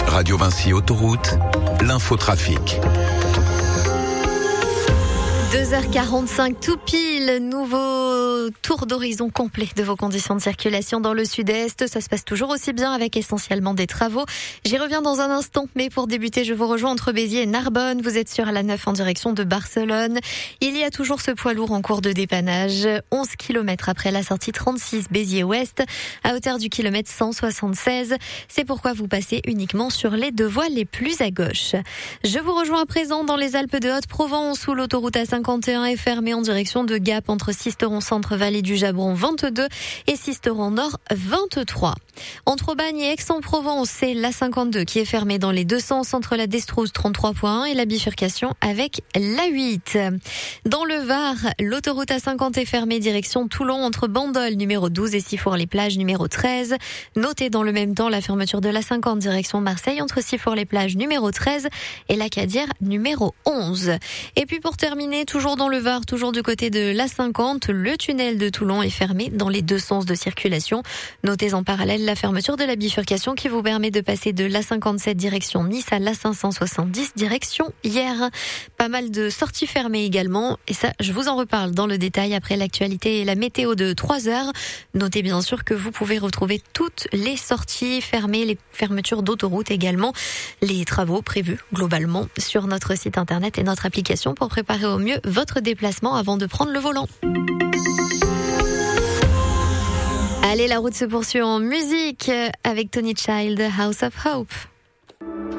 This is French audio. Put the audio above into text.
Radio Vinci Autoroute, l'infotrafic. 2h45 tout pile, nouveau tour d'horizon complet de vos conditions de circulation dans le sud-est. Ça se passe toujours aussi bien avec essentiellement des travaux. J'y reviens dans un instant, mais pour débuter, je vous rejoins entre Béziers et Narbonne. Vous êtes sur la 9 en direction de Barcelone. Il y a toujours ce poids lourd en cours de dépannage. 11 km après la sortie 36 Béziers-Ouest, à hauteur du kilomètre 176. C'est pourquoi vous passez uniquement sur les deux voies les plus à gauche. Je vous rejoins à présent dans les Alpes de Haute-Provence où l'autoroute A51 est fermée en direction de Gap entre Sisteron Centre Vallée du Jabron 22 et Sisteron Nord 23. Entre Aubagne et Aix-en-Provence, c'est l'A52 qui est fermée dans les deux sens entre la Destrousse 33.1 et la bifurcation avec l'A8. Dans le Var, l'autoroute A50 est fermée direction Toulon entre Bandol numéro 12 et Sifour-les-Plages numéro 13. Notez dans le même temps la fermeture de l'A50 direction Marseille entre Sifour-les-Plages numéro 13 et la Cadière numéro 11. Et puis pour terminer, toujours dans le Var, toujours du côté de l'A50, le tunnel de Toulon est fermé dans les deux sens de circulation. Notez en parallèle la fermeture de la bifurcation qui vous permet de passer de l'A57 direction Nice à l'A570 direction Hyères. Pas mal de sorties fermées également et ça, je vous en reparle dans le détail après l'actualité et la météo de 3 heures. Notez bien sûr que vous pouvez retrouver toutes les sorties fermées, les fermetures d'autoroutes également, les travaux prévus globalement sur notre site internet et notre application pour préparer au mieux votre déplacement avant de prendre le volant. Allez, la route se poursuit en musique avec Tony Child, House of Hope.